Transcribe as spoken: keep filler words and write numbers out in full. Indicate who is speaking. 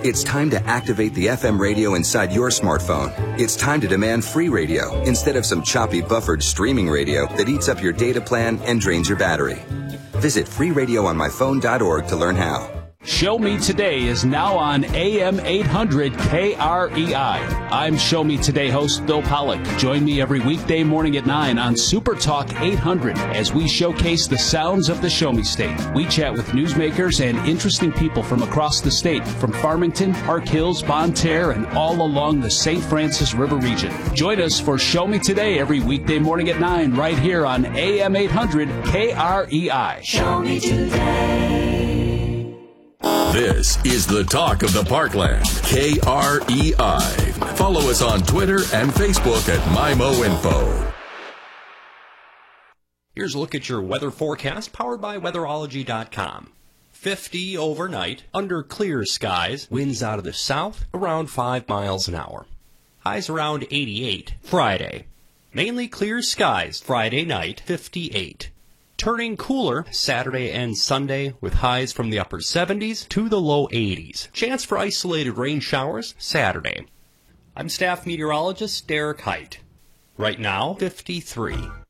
Speaker 1: It's time to activate the F M radio inside your smartphone. It's time to demand free radio instead of some choppy buffered streaming radio that eats up your data plan and drains your battery. Visit free radio on my phone dot org to learn how.
Speaker 2: Show Me Today is now on A M eight hundred K R E I. I'm Show Me Today host Bill Pollock. Join me every weekday morning at nine on Super Talk eight hundred as we showcase the sounds of the Show Me State. We chat with newsmakers and interesting people from across the state, from Farmington, Park Hills, Bonne Terre, and all along the Saint Francis River region. Join us for Show Me Today every weekday morning at nine right here on A M eight hundred K R E I.
Speaker 3: Show Me Today.
Speaker 4: This is the talk of the Parkland, K R E I. Follow us on Twitter and Facebook at MyMoInfo.
Speaker 5: Here's a look at your weather forecast powered by weatherology dot com. fifty overnight, under clear skies, winds out of the south, around five miles an hour. Highs around eighty-eight, Friday. Mainly clear skies, Friday night, fifty-eight. Turning cooler Saturday and Sunday with highs from the upper seventies to the low eighties. Chance for isolated rain showers Saturday. I'm staff meteorologist Derek Height. Right now, fifty-three.